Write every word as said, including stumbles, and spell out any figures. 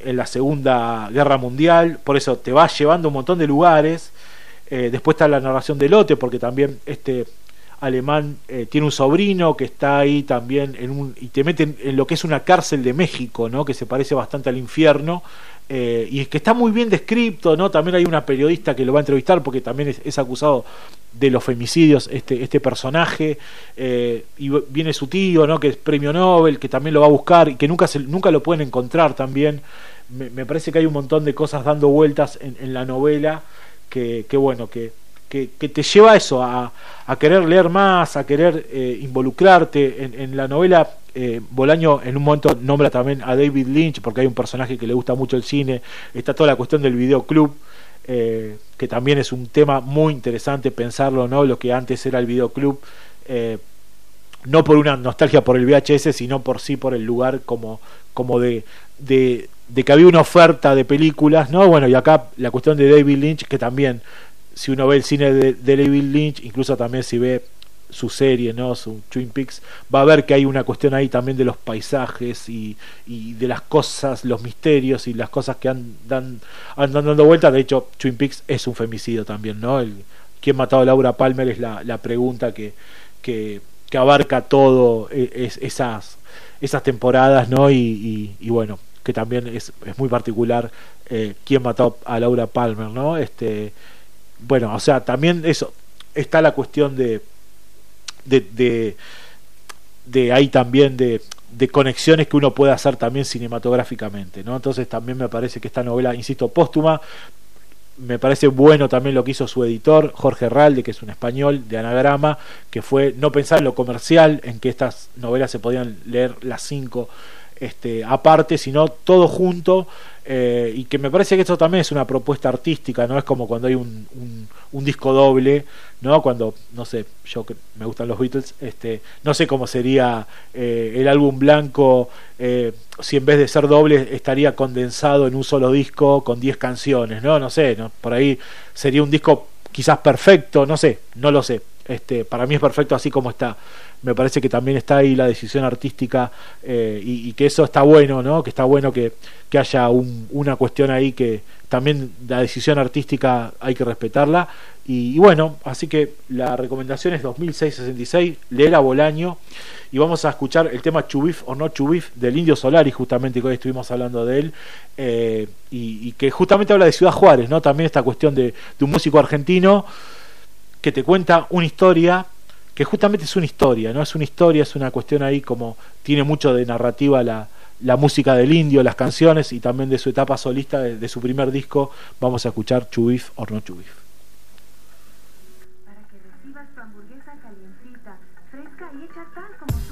en la Segunda Guerra Mundial, por eso te va llevando a un montón de lugares. Eh, después está la narración de Lotte, porque también este alemán eh, tiene un sobrino que está ahí también en un, y te meten en lo que es una cárcel de México, ¿no? Que se parece bastante al infierno, eh, y es que está muy bien descrito, ¿no? También hay una periodista que lo va a entrevistar porque también es, es acusado de los femicidios este, este personaje, eh, y viene su tío, ¿no? Que es premio Nobel, que también lo va a buscar y que nunca, se, nunca lo pueden encontrar también. Me, me parece que hay un montón de cosas dando vueltas en, en la novela que, que bueno, que Que, que te lleva a eso, a, a querer leer más, a querer eh, involucrarte en, en la novela. eh, Bolaño en un momento nombra también a David Lynch, porque hay un personaje que le gusta mucho el cine. Está toda la cuestión del videoclub, eh, que también es un tema muy interesante pensarlo, ¿no? Lo que antes era el videoclub, eh, no por una nostalgia por el V H S, sino por sí por el lugar como, como de, de, de que había una oferta de películas, ¿no? Bueno, y acá la cuestión de David Lynch, que también, si uno ve el cine de, de David Lynch, incluso también si ve su serie, ¿no? Su Twin Peaks, va a ver que hay una cuestión ahí también de los paisajes y, y de las cosas, los misterios y las cosas que andan, andan dando vueltas. De hecho, Twin Peaks es un femicidio también, ¿no? El, ¿quién mató a Laura Palmer? Es la, la pregunta que, que, que abarca todo es, esas, esas temporadas, ¿no? Y, y, y bueno, que también es, es muy particular eh, quién mató a Laura Palmer, ¿no? Este Bueno, o sea, también eso, está la cuestión de de, de, de ahí también de, de conexiones que uno puede hacer también cinematográficamente, ¿no? Entonces también me parece que esta novela, insisto, póstuma, me parece bueno también lo que hizo su editor, Jorge Herralde, que es un español de Anagrama, que fue no pensar en lo comercial, en que estas novelas se podían leer las cinco este, aparte, sino todo junto, eh, y que me parece que esto también es una propuesta artística, no es como cuando hay un, un, un disco doble, ¿no? Cuando, no sé, yo que me gustan los Beatles, este, no sé cómo sería eh, el álbum blanco, eh, si en vez de ser doble estaría condensado en un solo disco con diez canciones, ¿no? No sé, ¿no? Por ahí sería un disco quizás perfecto, no sé, no lo sé. Este, para mí es perfecto así como está. Me parece que también está ahí la decisión artística, eh, y, y que eso está bueno, ¿no? Que está bueno que, que haya un, una cuestión ahí, que también la decisión artística hay que respetarla. Y, y bueno, así que la recomendación es dos mil seiscientos sesenta y seis, leer a Bolaño, y vamos a escuchar el tema Chubif o no Chubif del Indio Solari, justamente, que hoy estuvimos hablando de él, eh, y, y que justamente habla de Ciudad Juárez, ¿no? También esta cuestión de, de un músico argentino que te cuenta una historia, que justamente es una historia, ¿no? Es una historia, es una cuestión ahí, como tiene mucho de narrativa la, la música del Indio, las canciones, y también de su etapa solista, de, de su primer disco. Vamos a escuchar Chubif o no Chubif. Para que recibas tu hamburguesa calientita, fresca y hecha tal como